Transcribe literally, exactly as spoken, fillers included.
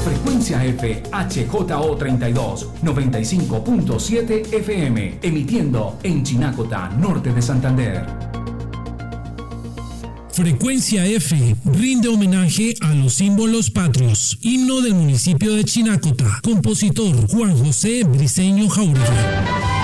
Frecuencia F H J O treinta y dos, noventa y cinco punto siete F M, emitiendo en Chinacota, norte de Santander. Frecuencia F rinde homenaje a los símbolos patrios. Himno del municipio de Chinacota. Compositor Juan José Briceño Jauregui.